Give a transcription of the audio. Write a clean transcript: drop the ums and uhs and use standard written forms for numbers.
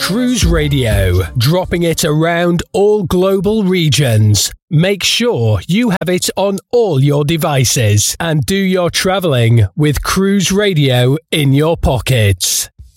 Cruise Radio, dropping it around all global regions. Make sure you have it on all your devices and do your travelling with Cruise Radio in your pockets.